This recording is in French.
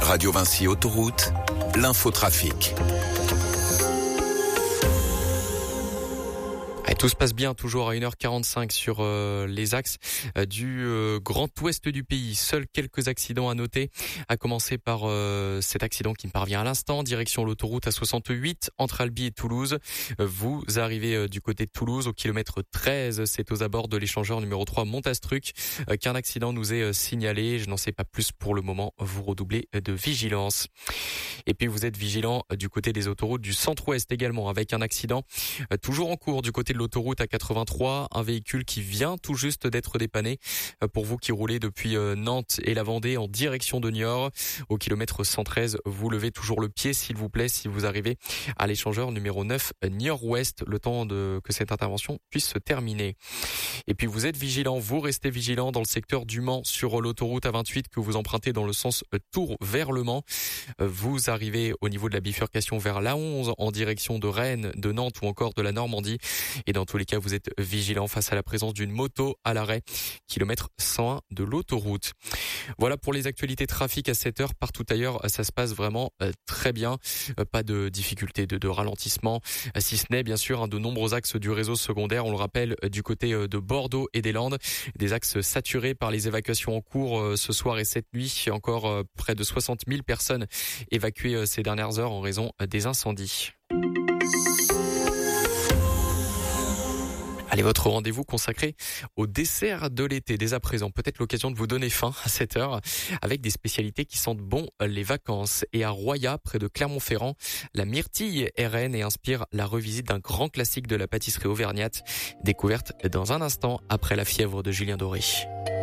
Radio Vinci Autoroute, l'infotrafic. Et tout se passe bien, toujours à 1h45 sur les axes du grand ouest du pays. Seuls quelques accidents à noter, à commencer par cet accident qui me parvient à l'instant, direction l'autoroute A68 entre Albi et Toulouse. Vous arrivez du côté de Toulouse au kilomètre 13, c'est aux abords de l'échangeur numéro 3 Montastruc qu'un accident nous est signalé. Je n'en sais pas plus pour le moment, vous redoublez de vigilance. Et puis vous êtes vigilant du côté des autoroutes du centre-ouest également, avec un accident toujours en cours du côté de l'autoroute A83, un véhicule qui vient tout juste d'être dépanné. Pour vous qui roulez depuis Nantes et la Vendée en direction de Niort, au kilomètre 113, vous levez toujours le pied s'il vous plaît si vous arrivez à l'échangeur numéro 9 Niort-Ouest, le temps que cette intervention puisse se terminer. Et puis vous êtes vigilant, vous restez vigilant dans le secteur du Mans sur l'autoroute A28 que vous empruntez dans le sens Tours vers Le Mans. Vous arrivez au niveau de la bifurcation vers l'A11 en direction de Rennes, de Nantes ou encore de la Normandie. Et dans tous les cas, vous êtes vigilant face à la présence d'une moto à l'arrêt, kilomètre 101 de l'autoroute. Voilà pour les actualités trafic à 7 heures. Partout ailleurs, ça se passe vraiment très bien. Pas de difficulté de ralentissement, si ce n'est bien sûr de nombreux axes du réseau secondaire. On le rappelle, du côté de Bordeaux et des Landes, des axes saturés par les évacuations en cours ce soir et cette nuit. Encore près de 60 000 personnes évacuées ces dernières heures en raison des incendies. Allez, votre rendez-vous consacré au dessert de l'été. Dès à présent, peut-être l'occasion de vous donner faim à cette heure avec des spécialités qui sentent bon les vacances. Et à Roya, près de Clermont-Ferrand, la myrtille est reine et inspire la revisite d'un grand classique de la pâtisserie auvergnate. Découverte dans un instant après la fièvre de Julien Doré.